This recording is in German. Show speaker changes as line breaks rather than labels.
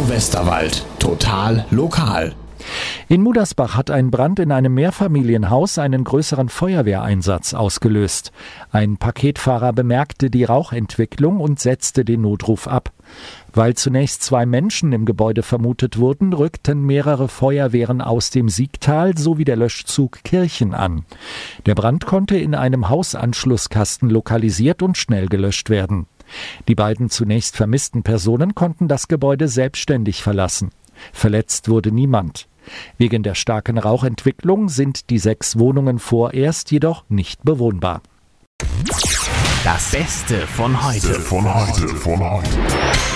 Westerwald. Total lokal.
In Mudersbach hat ein Brand in einem Mehrfamilienhaus einen größeren Feuerwehreinsatz ausgelöst. Ein Paketfahrer bemerkte die Rauchentwicklung und setzte den Notruf ab. Weil zunächst 2 Menschen im Gebäude vermutet wurden, rückten mehrere Feuerwehren aus dem Siegtal sowie der Löschzug Kirchen an. Der Brand konnte in einem Hausanschlusskasten lokalisiert und schnell gelöscht werden. Die beiden zunächst vermissten Personen konnten das Gebäude selbstständig verlassen. Verletzt wurde niemand. Wegen der starken Rauchentwicklung sind die 6 Wohnungen vorerst jedoch nicht bewohnbar.
Das Beste von heute.